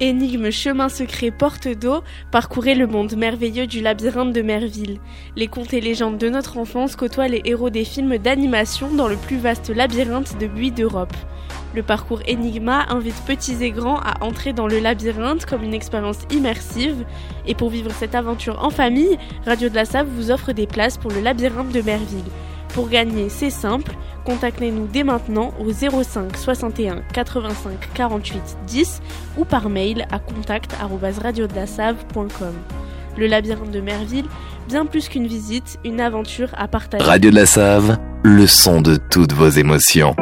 Énigmes, chemins secrets, portes d'eau, parcourez le monde merveilleux du labyrinthe de Merville. Les contes et légendes de notre enfance côtoient les héros des films d'animation dans le plus vaste labyrinthe de buis d'Europe. Le parcours Enigma invite petits et grands à entrer dans le labyrinthe comme une expérience immersive. Et pour vivre cette aventure en famille, Radio de la Save vous offre des places pour le labyrinthe de Merville. Pour gagner, c'est simple, contactez-nous dès maintenant au 05 61 85 48 10 ou par mail à contact@radiodelasave.com. Le labyrinthe de Merville, bien plus qu'une visite, une aventure à partager. Radio de la Save, le son de toutes vos émotions.